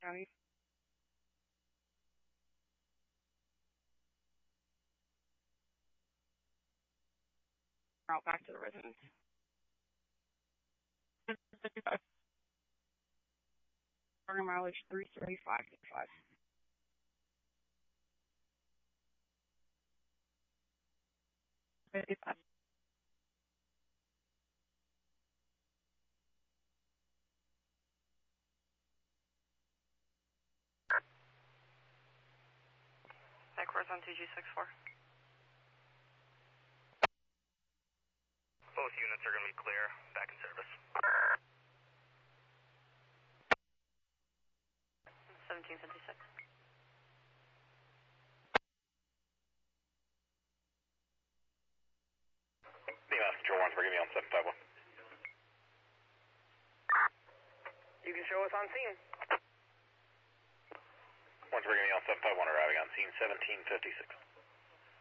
County. Route back to the residence. 55. Target mileage 335.5. Backwards on 2G64. Both units are going to be clear. Back in service. 1756. BMS Control 1, forgive me on 751. You can show us on scene. 1, forgive me on 751, arriving on scene 1756.